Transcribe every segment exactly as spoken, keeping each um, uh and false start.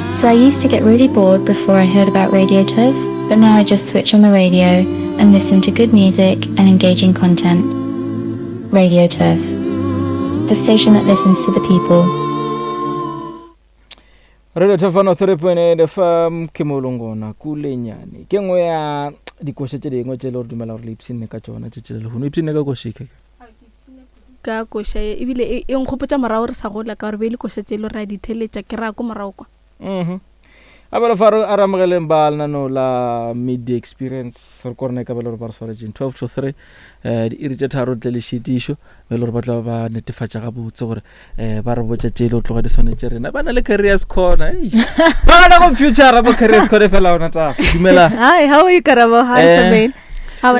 So I used to get really bored before I heard about Radio Turf, but now I just switch on the radio and listen to good music and engaging content. Radio Turf, the station that listens to the people. Radio Turf one oh three point eight F M ke molongona kulenyane ke ngwe ya dikoshe tse dingwe tse le re dumela re lipsine ka tsona tse tse le ho lipsine ka koshike ka kosha e bile e nkgopotsa morao re sa gola ka re be le kosha tse le ra di theletsa ke ra go morao kwa mhm abela faro aramgele mbalna no la media experience re korne ka belo re ba swara jin twelve to three eh di irite tharo tle le shitisho belo re batla ba netefatsa ga botse gore eh ba re botsa tse le tloga di sonetse rena bana le careers corner ei ba ga go future ba careers corner fela ona ta dumela hi how are you Karabo hi Shamaine How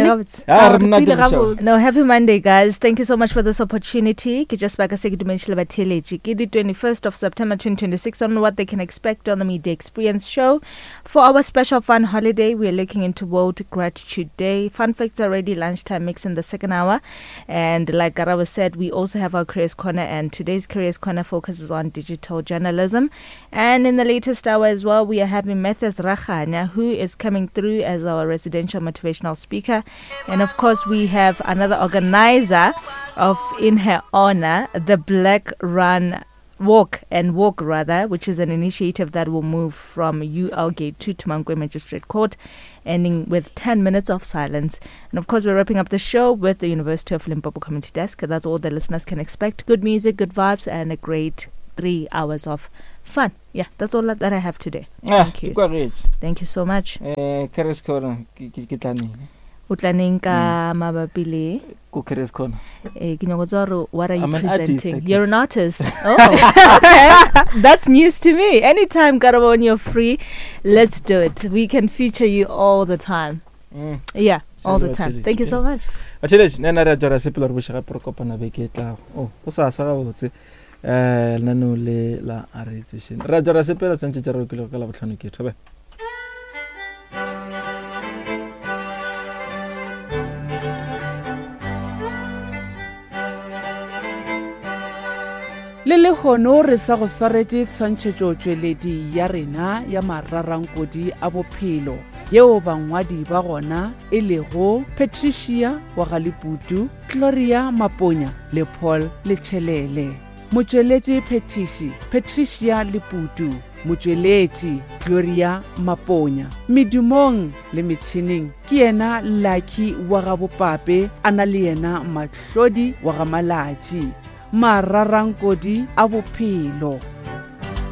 No, happy Monday, guys. Thank you so much for this opportunity. Ke just back a second dimension about teleji. Ke the twenty-first of September twenty twenty-six on what they can expect on the Media Experience show. For our special fun holiday, we are looking into World Gratitude Day. Fun facts already lunchtime mix in the second hour. And like Garawa said, we also have our Careers Corner, and today's Careers Corner focuses on digital journalism. And in the latest hour as well, we are having Matthias Rachanya, who is coming through as our residential motivational speaker. And of course, we have another organizer of In Her Honor, the Black Run Walk and Walk rather, which is an initiative that will move from U L Gate to Tumangwe Magistrate Court, ending with ten minutes of silence. And of course, we're wrapping up the show with the University of Limpopo Community Desk. That's all the listeners can expect. Good music, good vibes, and a great three hours of fun. Yeah, that's all that I have today. Thank you. Thank you so much. Eh, Careers Corner ke tlani. Utlaneng ka mabapi le ko Careers Corner. Eh ke nyogotsa what are you I'm presenting? Artist, You're an artist. Oh. Okay. That's news to me. Anytime Karabo when you're free, let's do it. We can feature you all the time. Mm. Yeah, all the time. Thank you so much. Athelezi nena ra jara sepela re boshaka prokopana beke tla. Oh, o sa sa go tse eh nano le la arrangement. Ra jara sepela tsentse tsara ke le ka la botlhano ke thobe. le le hono re sa go swaretse tshwantšhetšo tšweledi ya rena ya mararankodi a bophelo yeo bangwadi ba gona e lego Patricia Wagaliputu, Gloria Maponya le Paul Letšhelele. Motšweletši Petishi Patricia Liputu, motšweletši Gloria Maponya. Medumong le metšhineng ke yena Lucky Wagabopape, a na le yena Mahlodi Wagamalatši. Mararankodi a bophelo.